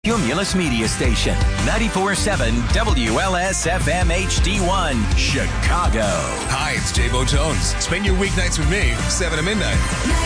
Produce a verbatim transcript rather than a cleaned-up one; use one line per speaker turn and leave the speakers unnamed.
Cumulus Media Station, ninety-four point seven W L S F M H D one, Chicago.
Hi, it's Jay Botones. Spend your weeknights with me, seven to midnight.